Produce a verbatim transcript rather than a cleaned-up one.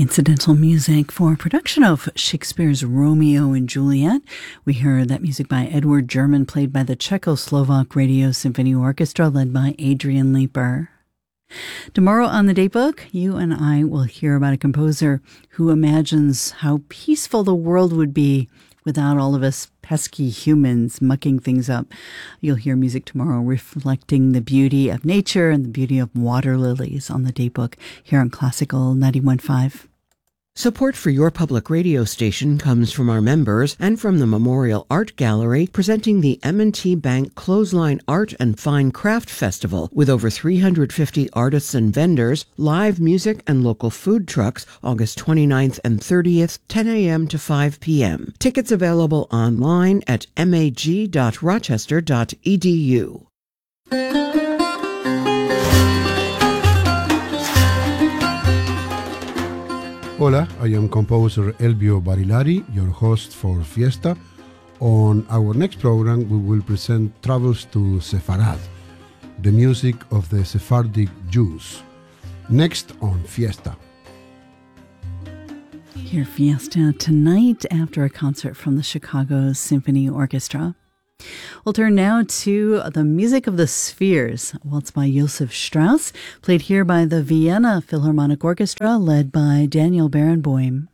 Incidental music for production of Shakespeare's Romeo and Juliet. We heard that music by Edward German, played by the Czechoslovak Radio Symphony Orchestra, led by Adrian Leeper. Tomorrow on the Datebook, you and I will hear about a composer who imagines how peaceful the world would be without all of us pesky humans mucking things up. You'll hear music tomorrow reflecting the beauty of nature and the beauty of water lilies on the Datebook here on Classical ninety-one point five. Support for your public radio station comes from our members and from the Memorial Art Gallery, presenting the M and T Bank Clothesline Art and Fine Craft Festival with over three hundred fifty artists and vendors, live music and local food trucks, August twenty-ninth and thirtieth, ten a.m. to five p.m. Tickets available online at mag dot rochester dot e d u. Hola, I am composer Elvio Barilari, your host for Fiesta. On our next program, we will present Travels to Sepharad, the music of the Sephardic Jews. Next on Fiesta. Hear Fiesta tonight after a concert from the Chicago Symphony Orchestra. We'll turn now to the music of the Spheres, a waltz by Josef Strauss, played here by the Vienna Philharmonic Orchestra, led by Daniel Barenboim.